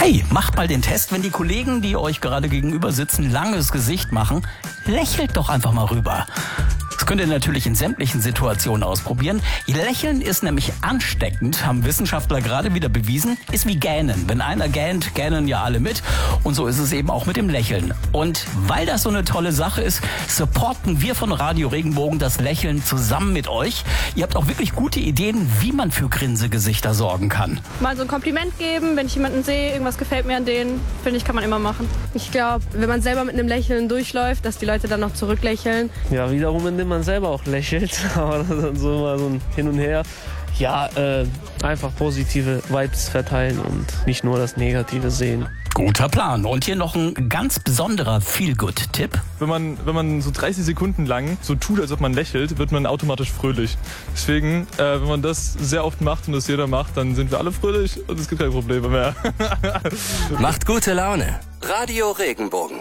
Hey, macht mal den Test, wenn die Kollegen, die euch gerade gegenüber sitzen, langes Gesicht machen, lächelt doch einfach mal rüber. Das könnt ihr natürlich in sämtlichen Situationen ausprobieren. Lächeln ist nämlich ansteckend, haben Wissenschaftler gerade wieder bewiesen, ist wie Gähnen. Wenn einer gähnt, gähnen ja alle mit. Und so ist es eben auch mit dem Lächeln. Und weil das so eine tolle Sache ist, supporten wir von Radio Regenbogen das Lächeln zusammen mit euch. Ihr habt auch wirklich gute Ideen, wie man für Grinsegesichter sorgen kann. Mal so ein Kompliment geben, wenn ich jemanden sehe, irgendwas gefällt mir an denen, finde ich, kann man immer machen. Ich glaube, wenn man selber mit einem Lächeln durchläuft, dass die Leute dann noch zurücklächeln. Ja, wiederum, indem man selber auch lächelt, aber das ist dann so mal so ein Hin und Her. Ja, einfach positive Vibes verteilen und nicht nur das Negative sehen. Guter Plan. Und hier noch ein ganz besonderer Feel-Good-Tipp. Wenn man so 30 Sekunden lang so tut, als ob man lächelt, wird man automatisch fröhlich. Deswegen, wenn man das sehr oft macht und das jeder macht, dann sind wir alle fröhlich und es gibt keine Probleme mehr. Macht gute Laune. Radio Regenbogen.